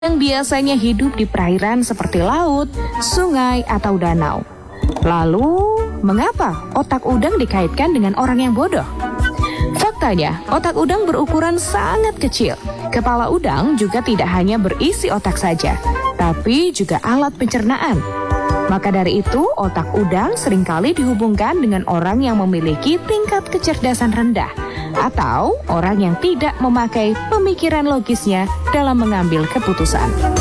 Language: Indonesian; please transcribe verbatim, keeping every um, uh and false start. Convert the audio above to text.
yang biasanya hidup di perairan seperti laut, sungai, atau danau. Lalu, mengapa otak udang dikaitkan dengan orang yang bodoh? Faktanya, otak udang berukuran sangat kecil. Kepala udang juga tidak hanya berisi otak saja, tapi juga alat pencernaan. Maka dari itu, otak udang seringkali dihubungkan dengan orang yang memiliki tingkat kecerdasan rendah atau orang yang tidak memakai pemikiran logisnya dalam mengambil keputusan.